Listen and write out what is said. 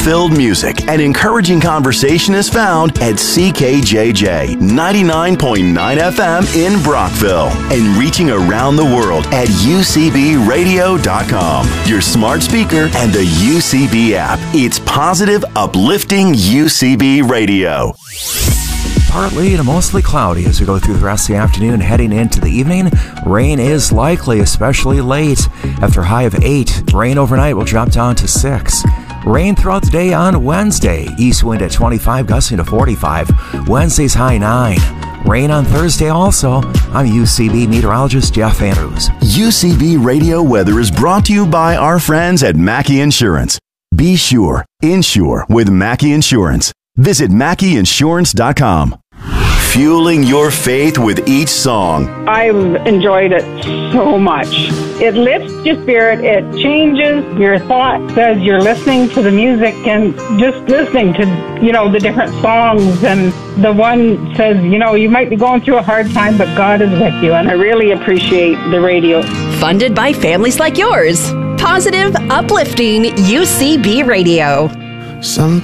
Hope-filled music and encouraging conversation is found at CKJJ 99.9 FM in Brockville and reaching around the world at UCBradio.com, your smart speaker, and the UCB app. It's positive, uplifting UCB Radio. Partly to mostly cloudy as we go through the rest of the afternoon, heading into the evening. Rain is likely, especially late. After a high of 8, rain overnight will drop down to 6. Rain throughout the day on Wednesday. East wind at 25, gusting to 45. Wednesday's high 9. Rain on Thursday also. I'm UCB meteorologist Jeff Andrews. UCB Radio weather is brought to you by our friends at Mackey Insurance. Be sure, insure with Mackey Insurance. Visit MackeyInsurance.com. Fueling your faith with each song. I've enjoyed it so much. It lifts your spirit. It changes your thoughts as you're listening to the music and just listening to, the different songs. And the one says, you might be going through a hard time, but God is with you. And I really appreciate the radio. Funded by families like yours. Positive, uplifting UCB Radio. Some